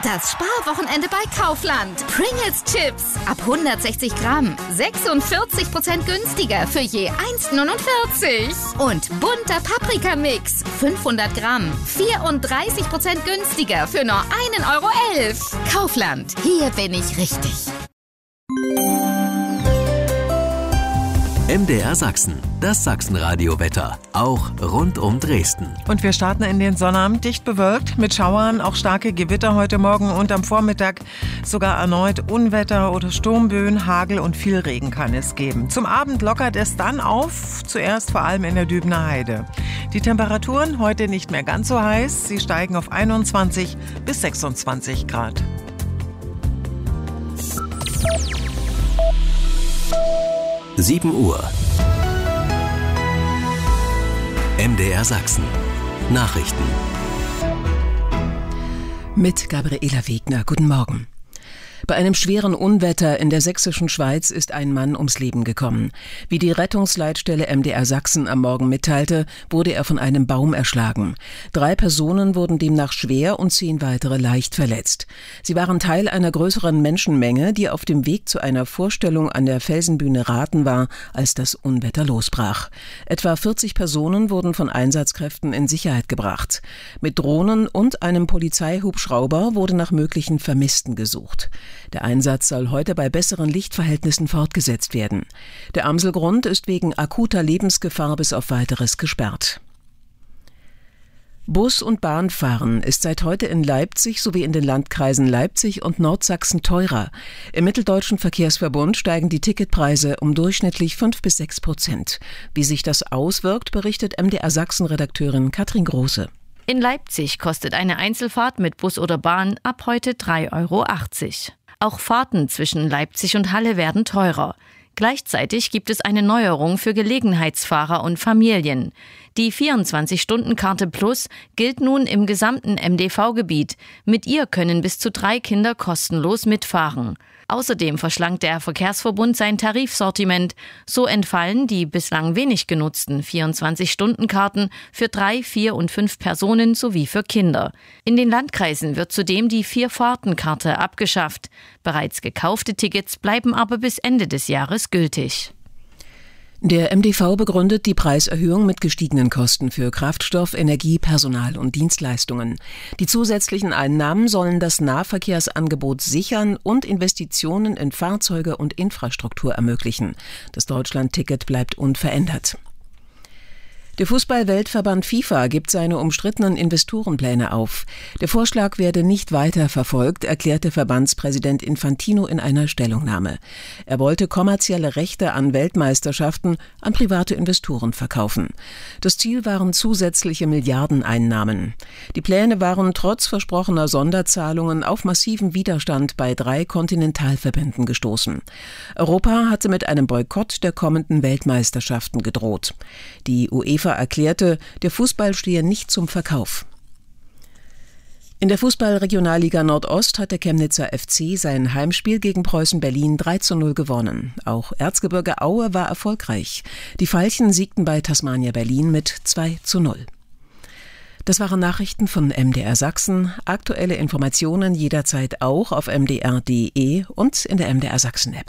Das Sparwochenende bei Kaufland. Pringles Chips ab 160 Gramm. 46% günstiger für je 1,49. Und bunter Paprikamix. 500 Gramm. 34% günstiger für nur 1,11 €. Kaufland. Hier bin ich richtig. MDR Sachsen, das Sachsenradio-Wetter, auch rund um Dresden. Und wir starten in den Sonnabend dicht bewölkt mit Schauern, auch starke Gewitter heute Morgen und am Vormittag sogar erneut Unwetter oder Sturmböen, Hagel und viel Regen kann es geben. Zum Abend lockert es dann auf, zuerst vor allem in der Dübener Heide. Die Temperaturen heute nicht mehr ganz so heiß, sie steigen auf 21 bis 26 Grad. Sieben Uhr. MDR Sachsen. Nachrichten. Mit Gabriela Wegner. Guten Morgen. Bei einem schweren Unwetter in der sächsischen Schweiz ist ein Mann ums Leben gekommen. Wie die Rettungsleitstelle MDR Sachsen am Morgen mitteilte, wurde er von einem Baum erschlagen. 3 Personen wurden demnach schwer und 10 weitere leicht verletzt. Sie waren Teil einer größeren Menschenmenge, die auf dem Weg zu einer Vorstellung an der Felsenbühne Rathen war, als das Unwetter losbrach. Etwa 40 Personen wurden von Einsatzkräften in Sicherheit gebracht. Mit Drohnen und einem Polizeihubschrauber wurde nach möglichen Vermissten gesucht. Der Einsatz soll heute bei besseren Lichtverhältnissen fortgesetzt werden. Der Amselgrund ist wegen akuter Lebensgefahr bis auf Weiteres gesperrt. Bus- und Bahnfahren ist seit heute in Leipzig sowie in den Landkreisen Leipzig und Nordsachsen teurer. Im Mitteldeutschen Verkehrsverbund steigen die Ticketpreise um durchschnittlich 5 bis 6%. Wie sich das auswirkt, berichtet MDR Sachsen-Redakteurin Katrin Große. In Leipzig kostet eine Einzelfahrt mit Bus oder Bahn ab heute 3,80 €. Auch Fahrten zwischen Leipzig und Halle werden teurer. Gleichzeitig gibt es eine Neuerung für Gelegenheitsfahrer und Familien. Die 24-Stunden-Karte Plus gilt nun im gesamten MDV-Gebiet. Mit ihr können bis zu 3 Kinder kostenlos mitfahren. Außerdem verschlankt der Verkehrsverbund sein Tarifsortiment. So entfallen die bislang wenig genutzten 24-Stunden-Karten für 3, 4 und 5 Personen sowie für Kinder. In den Landkreisen wird zudem die 4-Fahrten-Karte abgeschafft. Bereits gekaufte Tickets bleiben aber bis Ende des Jahres gültig. Der MDV begründet die Preiserhöhung mit gestiegenen Kosten für Kraftstoff, Energie, Personal und Dienstleistungen. Die zusätzlichen Einnahmen sollen das Nahverkehrsangebot sichern und Investitionen in Fahrzeuge und Infrastruktur ermöglichen. Das Deutschland-Ticket bleibt unverändert. Der Fußball-Weltverband FIFA gibt seine umstrittenen Investorenpläne auf. Der Vorschlag werde nicht weiter verfolgt, erklärte Verbandspräsident Infantino in einer Stellungnahme. Er wollte kommerzielle Rechte an Weltmeisterschaften an private Investoren verkaufen. Das Ziel waren zusätzliche Milliardeneinnahmen. Die Pläne waren trotz versprochener Sonderzahlungen auf massiven Widerstand bei 3 Kontinentalverbänden gestoßen. Europa hatte mit einem Boykott der kommenden Weltmeisterschaften gedroht. Die UEFA erklärte, der Fußball stehe nicht zum Verkauf. In der Fußball-Regionalliga Nordost hat der Chemnitzer FC sein Heimspiel gegen Preußen Berlin 3:0 gewonnen. Auch Erzgebirge Aue war erfolgreich. Die Veilchen siegten bei Tasmania Berlin mit 2:0. Das waren Nachrichten von MDR Sachsen. Aktuelle Informationen jederzeit auch auf mdr.de und in der MDR Sachsen-App.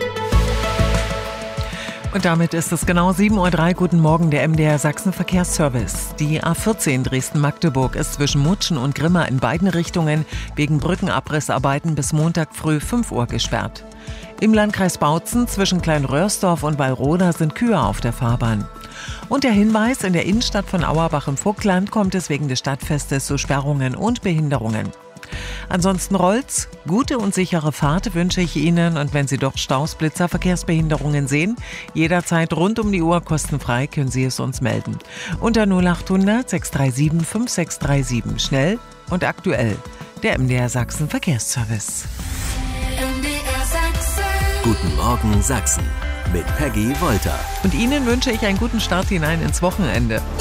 Und damit ist es genau 7:03 Uhr. Guten Morgen, der MDR Sachsen Verkehrsservice. Die A14 Dresden-Magdeburg ist zwischen Mutschen und Grimma in beiden Richtungen wegen Brückenabrissarbeiten bis Montag früh 5 Uhr gesperrt. Im Landkreis Bautzen zwischen Kleinröhrsdorf und Wallroda sind Kühe auf der Fahrbahn. Und der Hinweis, in der Innenstadt von Auerbach im Vogtland kommt es wegen des Stadtfestes zu Sperrungen und Behinderungen. Ansonsten rollt's. Gute und sichere Fahrt wünsche ich Ihnen, und wenn Sie doch Staus, Blitzer, Verkehrsbehinderungen sehen, jederzeit rund um die Uhr kostenfrei können Sie es uns melden. Unter 0800 637 5637. Schnell und aktuell. Der MDR Sachsen Verkehrsservice. MDR Sachsen. Guten Morgen Sachsen mit Peggy Wolter. Und Ihnen wünsche ich einen guten Start hinein ins Wochenende.